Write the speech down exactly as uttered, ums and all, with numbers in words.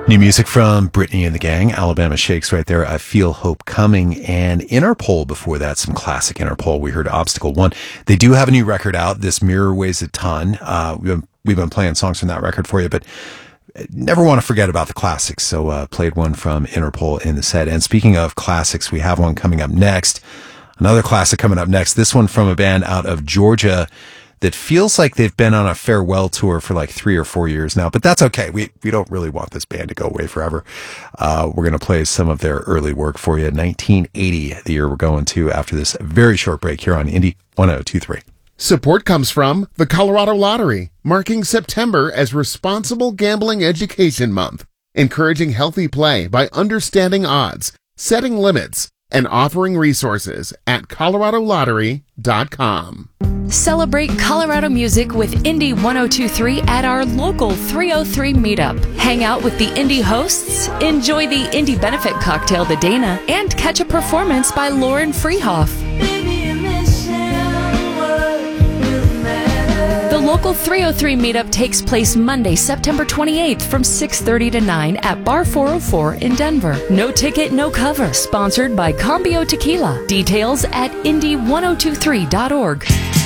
New music from Brittany and the Gang, Alabama Shakes right there. I Feel Hope Coming. And Interpol before that, some classic Interpol. We heard Obstacle One. They do have a new record out. This Mirror Weighs a Ton. Uh, we've been, we've been playing songs from that record for you, but never want to forget about the classics. So uh, played one from Interpol in the set. And speaking of classics, we have one coming up next. Another classic coming up next. This one from a band out of Georgia that feels like they've been on a farewell tour for like three or four years now, but that's okay. We we don't really want this band to go away forever. Uh, we're going to play some of their early work for you. nineteen eighty, the year we're going to after this very short break here on Indie one oh two three. Support comes from the Colorado Lottery, marking September as Responsible Gambling Education Month, encouraging healthy play by understanding odds, setting limits, and offering resources at colorado lottery dot com. Celebrate Colorado music with Indie one oh two three at our local three oh three meetup. Hang out with the Indie hosts, enjoy the Indie benefit cocktail The Dana, and catch a performance by Lauren Freehoff. The local three oh three meetup takes place Monday, September twenty-eighth from six thirty to nine at Bar four oh four in Denver. No ticket, no cover. Sponsored by Cambio Tequila. Details at indie one oh two three dot org.